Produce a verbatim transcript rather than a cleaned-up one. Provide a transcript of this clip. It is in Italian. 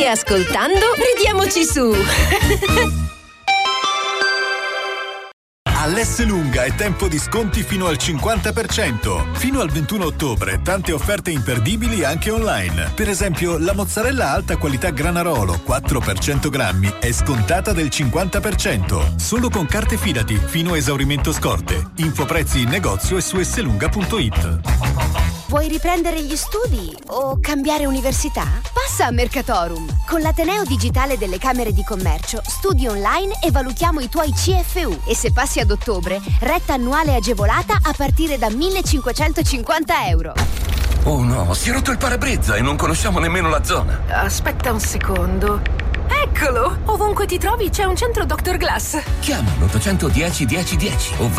E ascoltando, ridiamoci su. All'Esselunga è tempo di sconti fino al cinquanta per cento. Fino al ventuno ottobre, tante offerte imperdibili anche online. Per esempio, la mozzarella alta qualità Granarolo quattro per cento grammi è scontata del cinquanta per cento. Solo con carte Fidati, fino a esaurimento scorte. Info prezzi in negozio e su esselunga punto it. Vuoi riprendere gli studi o cambiare università? Passa a Mercatorum. Con l'Ateneo Digitale delle Camere di Commercio studi online e valutiamo i tuoi C F U. E se passi ad ottobre, retta annuale agevolata a partire da millecinquecentocinquanta euro. Oh no, si è rotto il parabrezza e non conosciamo nemmeno la zona. Aspetta un secondo. Eccolo! Ovunque ti trovi c'è un centro doctor Glass. Chiama l'ottocento dieci dieci dieci o vai